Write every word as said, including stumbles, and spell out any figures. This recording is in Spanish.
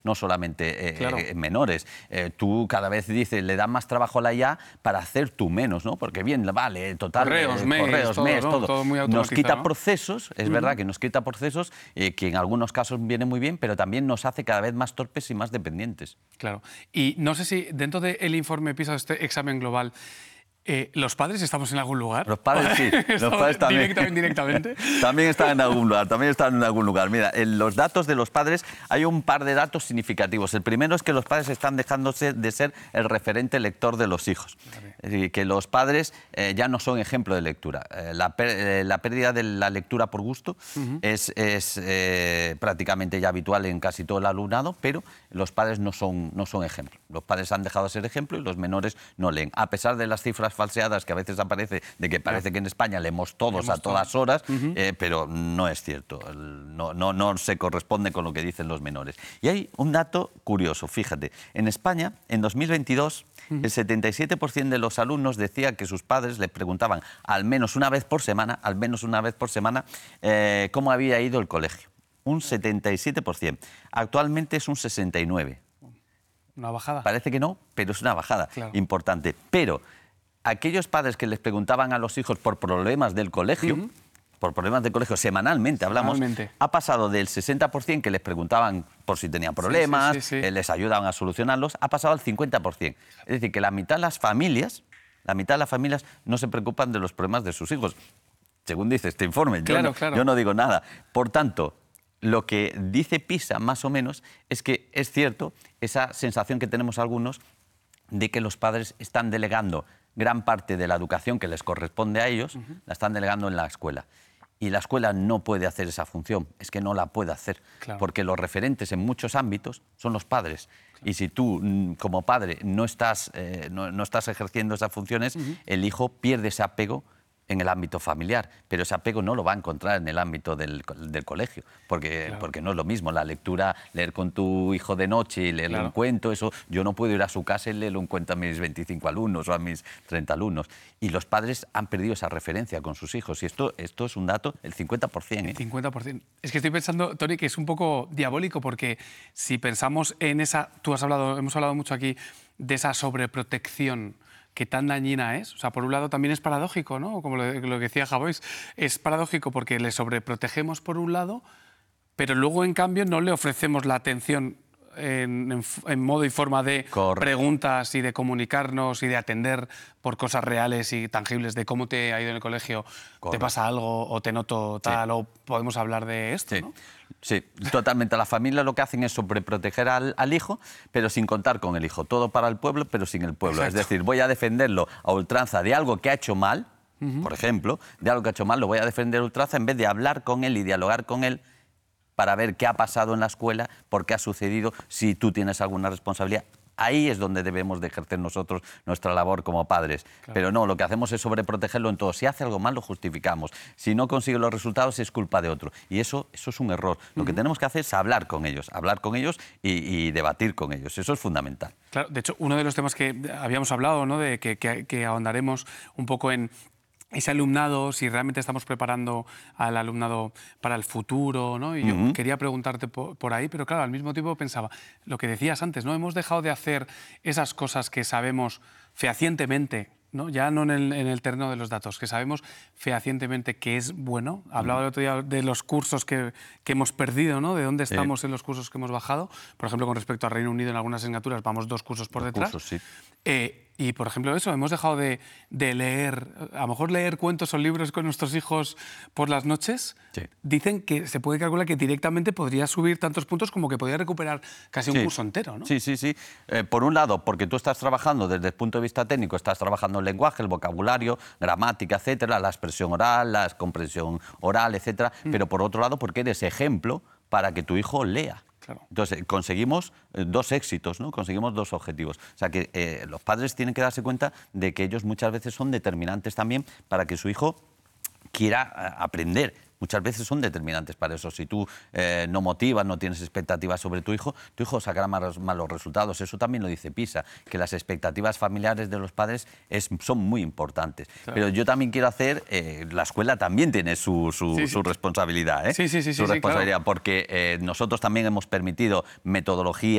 no solamente eh, claro. eh, menores. Eh, tú cada vez dices, le das más trabajo a la I A para hacer tú menos, ¿no? Porque bien, vale, total, correos, eh, mails, correos, todo, mails, ¿no? todo. Todo muy Nos automatizado, quita ¿no? procesos, es uh-huh. verdad que nos quita procesos, eh, que en algunos casos viene muy bien, pero también nos hace cada vez más torpes y más dependientes. Claro. Y no sé si dentro del informe PISA, este examen global, Eh, ¿los padres estamos en algún lugar? Los padres sí, los padres también. Directa o indirectamente. También están en algún lugar, también están en algún lugar. Mira, en los datos de los padres hay un par de datos significativos. El primero es que los padres están dejándose de ser el referente lector de los hijos. Es decir, que los padres eh, ya no son ejemplo de lectura. Eh, la, eh, la pérdida de la lectura por gusto uh-huh. es, es eh, prácticamente ya habitual en casi todo el alumnado, pero los padres no son, no son ejemplo. Los padres han dejado de ser ejemplo y los menores no leen. A pesar de las cifras falseadas que a veces aparece, de que parece que en España leemos todos leemos a todas todo. horas, uh-huh. eh, pero no es cierto, no, no, no se corresponde con lo que dicen los menores. Y hay un dato curioso, fíjate, en España, en dos mil veintidós, uh-huh. el setenta y siete por ciento de los alumnos decía que sus padres les preguntaban al menos una vez por semana, al menos una vez por semana, eh, cómo había ido el colegio. Un setenta y siete por ciento. Actualmente es un sesenta y nueve por ciento. Una bajada. Parece que no, pero es una bajada claro. importante. Pero aquellos padres que les preguntaban a los hijos por problemas del colegio, uh-huh. por problemas del colegio semanalmente, hablamos, semanalmente. ha pasado del sesenta por ciento que les preguntaban por si tenían problemas, sí, sí, sí, sí. Eh, les ayudaban a solucionarlos, ha pasado al cincuenta por ciento. Es decir, que la mitad de las familias, la mitad de las familias no se preocupan de los problemas de sus hijos. Según dice este informe, claro, yo, no, claro. yo no digo nada. Por tanto, lo que dice PISA, más o menos, es que es cierto esa sensación que tenemos algunos de que los padres están delegando gran parte de la educación que les corresponde a ellos, uh-huh. la están delegando en la escuela. Y la escuela no puede hacer esa función, es que no la puede hacer, claro. porque los referentes en muchos ámbitos son los padres. Claro. Y si tú, como padre, no estás, eh, no, no estás ejerciendo esas funciones, uh-huh. el hijo pierde ese apego en el ámbito familiar, pero ese apego no lo va a encontrar en el ámbito del, del colegio, porque, claro. porque no es lo mismo la lectura, leer con tu hijo de noche y leerle claro. un cuento, eso yo no puedo ir a su casa y leerle un cuento a mis veinticinco alumnos o a mis treinta alumnos. Y los padres han perdido esa referencia con sus hijos, y esto, esto es un dato, el cincuenta por ciento. ¿eh? El cincuenta por ciento. Es que estoy pensando, Toni, que es un poco diabólico, porque si pensamos en esa, tú has hablado, hemos hablado mucho aquí de esa sobreprotección que tan dañina es. O sea, por un lado también es paradójico, ¿no? Como lo, lo que decía Javois, es paradójico porque le sobreprotegemos por un lado, pero luego, en cambio, no le ofrecemos la atención en, en, en modo y forma de Correcto. preguntas y de comunicarnos y de atender por cosas reales y tangibles de cómo te ha ido en el colegio, Correcto. te pasa algo o te noto tal, sí. o podemos hablar de esto, sí. ¿no? Sí, totalmente. Las familias lo que hacen es sobreproteger al, al hijo, pero sin contar con el hijo. Todo para el pueblo, pero sin el pueblo. Exacto. Es decir, voy a defenderlo a ultranza de algo que ha hecho mal, uh-huh. por ejemplo, de algo que ha hecho mal, lo voy a defender a ultranza en vez de hablar con él y dialogar con él para ver qué ha pasado en la escuela, por qué ha sucedido, si tú tienes alguna responsabilidad. Ahí es donde debemos de ejercer nosotros nuestra labor como padres. Claro. Pero no, lo que hacemos es sobreprotegerlo en todo. Si hace algo mal, lo justificamos. Si no consigue los resultados, es culpa de otro. Y eso, eso es un error. Lo uh-huh. que tenemos que hacer es hablar con ellos, hablar con ellos y, y debatir con ellos. Eso es fundamental. Claro, de hecho, uno de los temas que habíamos hablado, ¿no? de que, que, que ahondaremos un poco en ese alumnado, si realmente estamos preparando al alumnado para el futuro, ¿no? Y yo uh-huh. quería preguntarte por, por ahí, pero claro, al mismo tiempo pensaba, lo que decías antes, ¿no? Hemos dejado de hacer esas cosas que sabemos fehacientemente, ¿no? Ya no en el, en el terreno de los datos, que sabemos fehacientemente que es bueno. Hablaba uh-huh. el otro día de los cursos que, que hemos perdido, ¿no? De dónde estamos sí. en los cursos que hemos bajado. Por ejemplo, con respecto al Reino Unido, en algunas asignaturas vamos dos cursos por dos detrás. Cursos, sí. Eh, y, por ejemplo, eso, hemos dejado de, de leer, a lo mejor leer cuentos o libros con nuestros hijos por las noches. Sí. Dicen que se puede calcular que directamente podría subir tantos puntos como que podría recuperar casi un sí. curso entero, ¿no? Sí, sí, sí. Eh, por un lado, porque tú estás trabajando desde el punto de vista técnico, estás trabajando el lenguaje, el vocabulario, gramática, etcétera, la expresión oral, la comprensión oral, etcétera. Mm. Pero por otro lado, porque eres ejemplo para que tu hijo lea. Claro. Entonces, conseguimos eh, dos éxitos, ¿no? Conseguimos dos objetivos. O sea, que eh, los padres tienen que darse cuenta de que ellos muchas veces son determinantes también para que su hijo quiera a, aprender. Muchas veces son determinantes para eso. Si tú eh, no motivas, no tienes expectativas sobre tu hijo, tu hijo sacará malos, malos resultados. Eso también lo dice PISA, que las expectativas familiares de los padres es, son muy importantes. Claro. Pero yo también quiero hacer, eh, la escuela también tiene su, su, sí, sí. su responsabilidad, ¿eh? Sí, sí, sí. Su sí, responsabilidad, sí, claro. porque eh, nosotros también hemos permitido metodología